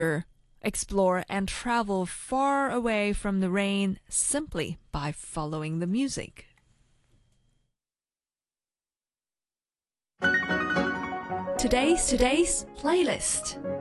explore and travel far away from the rain simply by following the music. Today's playlist.